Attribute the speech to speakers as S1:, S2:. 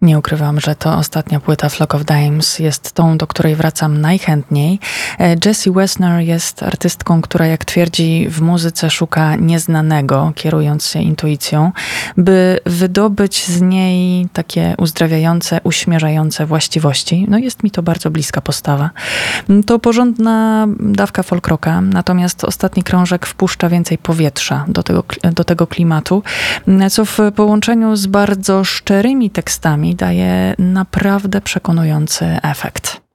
S1: Nie ukrywam, że to ostatnia płyta Flock of Dimes jest tą, do której wracam najchętniej. Jessie Wesner jest artystką, która, jak twierdzi, w muzyce szuka nieznanego, kierując się intuicją, by wydobyć z niej takie uzdrawiające, uśmierzające właściwości. No jest mi to bardzo bliska postawa. To porządna dawka folk rocka, natomiast ostatni krążek wpuszcza więcej powietrza do tego klimatu, co w połączeniu z bardzo szczerymi tekstami daje naprawdę przekonujący efekt.